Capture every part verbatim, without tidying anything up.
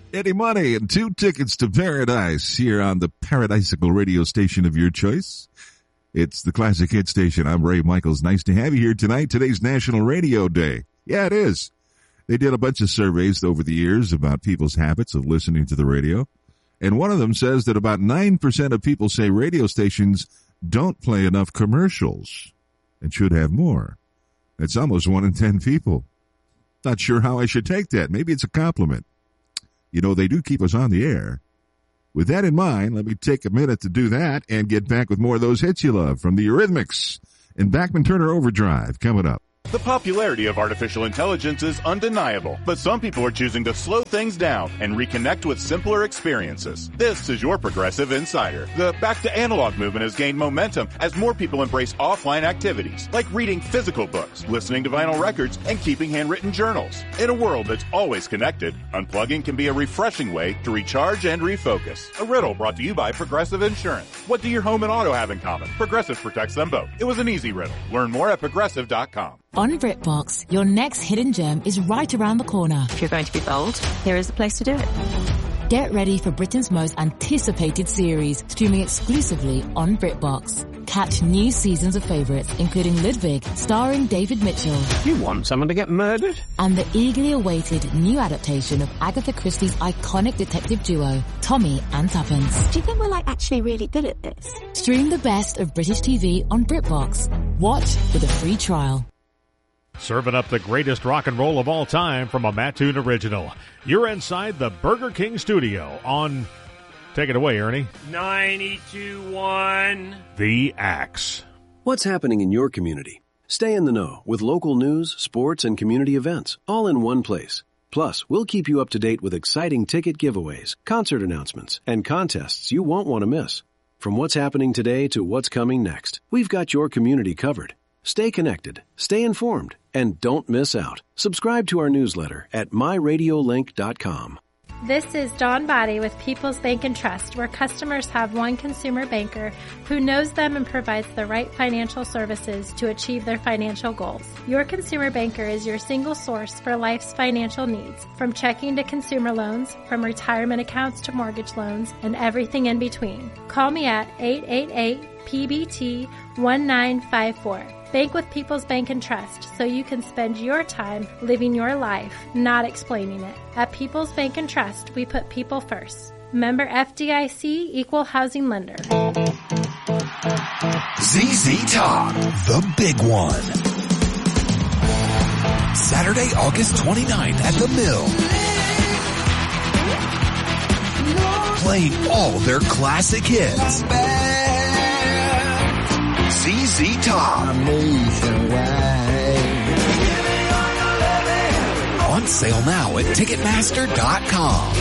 Eddie Money and two tickets to paradise here on the paradisical radio station of your choice. It's the Classic Hit Station. I'm Ray Michaels. Nice to have you here tonight. Today's National Radio Day. Yeah, it is. They did a bunch of surveys over the years about people's habits of listening to the radio. And one of them says that about nine percent of people say radio stations don't play enough commercials and should have more. That's almost one in ten people. Not sure how I should take that. Maybe it's a compliment. You know, they do keep us on the air. With that in mind, let me take a minute to do that and get back with more of those hits you love from the Eurythmics and Bachman Turner Overdrive coming up. The popularity of artificial intelligence is undeniable, but some people are choosing to slow things down and reconnect with simpler experiences. This is your Progressive Insider. The back to analog movement has gained momentum as more people embrace offline activities, like reading physical books, listening to vinyl records, and keeping handwritten journals. In a world that's always connected, unplugging can be a refreshing way to recharge and refocus. A riddle brought to you by Progressive Insurance. What do your home and auto have in common? Progressive protects them both. It was an easy riddle. Learn more at progressive dot com. On BritBox, your next hidden gem is right around the corner. If you're going to be bold, here is the place to do it. Get ready for Britain's most anticipated series, streaming exclusively on BritBox. Catch new seasons of favourites, including Ludwig, starring David Mitchell. You want someone to get murdered? And the eagerly awaited new adaptation of Agatha Christie's iconic detective duo, Tommy and Tuppence. Do you think we're like actually really good at this? Stream the best of British T V on BritBox. Watch with a free trial. Serving up the greatest rock and roll of all time from a Mattoon original. You're inside the Burger King studio on... Take it away, Ernie. ninety-two point one The Axe. What's happening in your community? Stay in the know with local news, sports, and community events, all in one place. Plus, we'll keep you up to date with exciting ticket giveaways, concert announcements, and contests you won't want to miss. From what's happening today to what's coming next, we've got your community covered. Stay connected, stay informed, and don't miss out. Subscribe to our newsletter at my radio link dot com. This is Dawn Body with People's Bank and Trust, where customers have one consumer banker who knows them and provides the right financial services to achieve their financial goals. Your consumer banker is your single source for life's financial needs, from checking to consumer loans, from retirement accounts to mortgage loans, and everything in between. Call me at eight eight eight P B T one nine five four. Bank with People's Bank and Trust so you can spend your time living your life, not explaining it. At People's Bank and Trust, we put people first. Member F D I C, Equal Housing Lender. Z Z Top, the big one. Saturday, August twenty-ninth at the Mill. Playing all their classic hits. Z Z Top. On sale now at Ticketmaster dot com.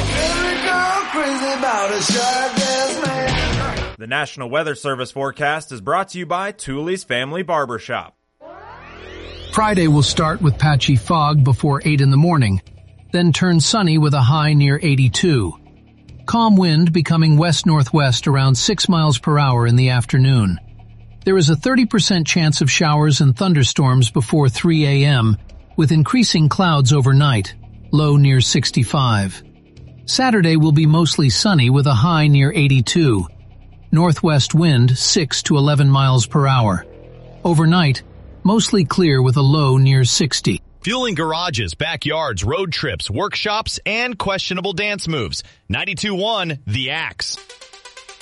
The National Weather Service forecast is brought to you by Tooley's Family Barbershop. Friday will start with patchy fog before eight in the morning, then turn sunny with a high near eighty-two. Calm wind becoming west-northwest around six miles per hour in the afternoon. There is a thirty percent chance of showers and thunderstorms before three a.m., with increasing clouds overnight, low near sixty-five. Saturday will be mostly sunny with a high near eighty-two. Northwest wind six to eleven miles per hour. Overnight, mostly clear with a low near sixty. Fueling garages, backyards, road trips, workshops, and questionable dance moves. ninety-two point one The Axe.